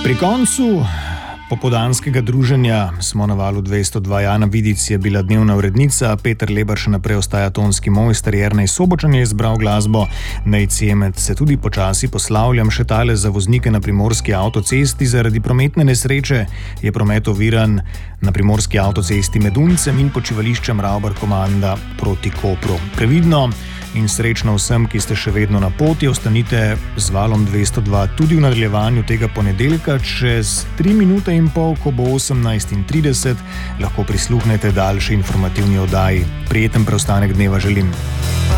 Pri koncu popoldanskega druženja smo na valu 202. Jana Vidic je bila dnevna urednica, Peter Lebar še naprej ostaja tonski mojster, Jernej Sobočan je izbral glasbo, Nejcijemet se tudi počasi poslavljam, še tale za voznike na primorski avtocesti. Zaradi prometne nesreče je promet oviran na primorski avtocesti med Uncem in počivališčem Ravbar Komanda proti Kopru. Previdno in srečno vsem, ki ste še vedno na poti, ostanite z valom 202 tudi v nadaljevanju tega ponedeljka. Čez 3 minute in pol, ko bo 18:30, lahko prisluhnete daljši informativni oddaji. Prijeten preostanek dneva želim.